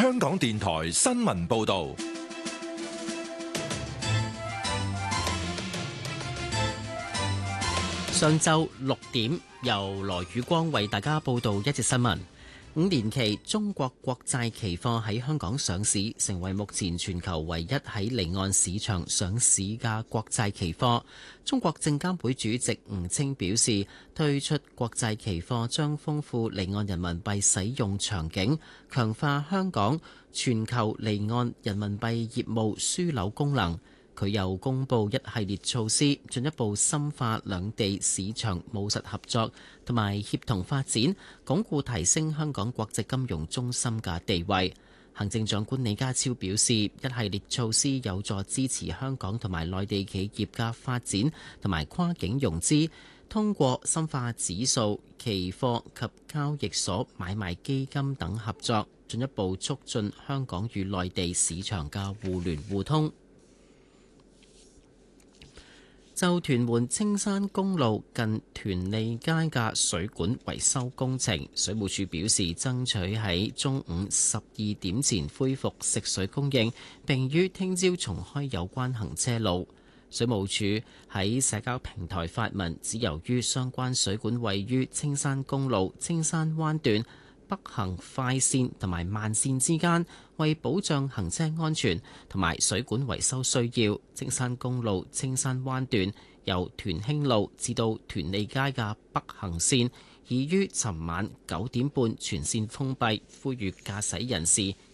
香港電台新聞報道。 上晝6點，由羅宇光為大家報道一節新聞。5年期中國國債期貨喺香港上市，成為目前全球唯一喺離岸市場上市嘅國債期貨。中國證監會主席吳清表示，推出國債期貨將豐富離岸人民幣使用場景，強化香港全球離岸人民幣業務樞紐功能。佢又公布一系列措施，進一步深化兩地市場務實合作同埋協同發展，鞏固提升香港國際金融中心嘅地位。行政長官李家超表示，一系列措施有助支持香港同埋內地企業嘅發展同埋跨境融資，通過深化指數、期貨及交易所買賣基金等合作，進一步促進香港與內地市場嘅互聯互通。就屯門青山公路近屯利街嘅水管維修工程，水務署表示爭取喺中午12點前恢復食水供應，並於聽朝重開有關行車路。水務署喺社交平台發文，指由於相關水管位於青山公路青山灣段北行快線同埋慢線之間，為保障行車安全同埋水管維修需要，青山公路青山灣段由屯興路至到屯利街嘅北行線已於尋晚9點半全線封閉，呼籲駕駛人士